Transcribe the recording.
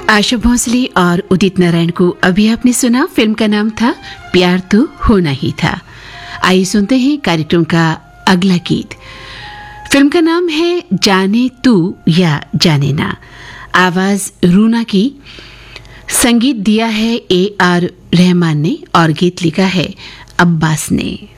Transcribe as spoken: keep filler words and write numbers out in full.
आशा भोसले और उदित नारायण को अभी आपने सुना। फिल्म का नाम था प्यार तो होना ही था। आइए सुनते हैं कार्यक्रम का अगला गीत। फिल्म का नाम है जाने तू या जाने ना। आवाज रूना की, संगीत दिया है ए आर रहमान ने और गीत लिखा है अब्बास ने।